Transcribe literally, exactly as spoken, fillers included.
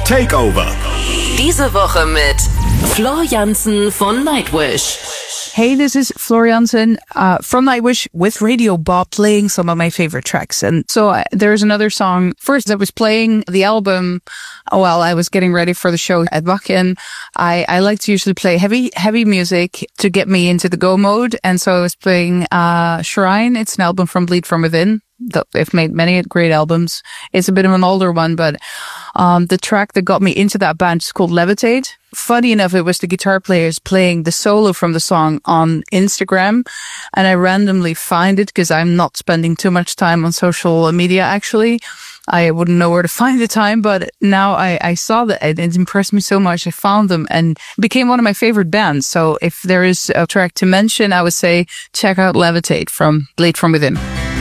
Takeover. Diese Woche mit Floor Jansen von Nightwish. Hey, this is Floor Jansen uh, from Nightwish with Radio Bob playing some of my favorite tracks. And so uh, there's another song. First, I was playing the album while I was getting ready for the show at Wacken. I, I like to usually play heavy, heavy music to get me into the go mode. And so I was playing uh, Shrine. It's an album from Bleed From Within. They've made many great albums. It's a bit of an older one, but um the track that got me into that band is called Levitate. Funny enough, it was the guitar players playing the solo from the song on Instagram, and I randomly find it because I'm not spending too much time on social media, actually. I wouldn't know where to find the time, but now I, I saw that and it impressed me so much. I found them and became one of my favorite bands. So if there is a track to mention, I would say check out Levitate from Bleed From Within.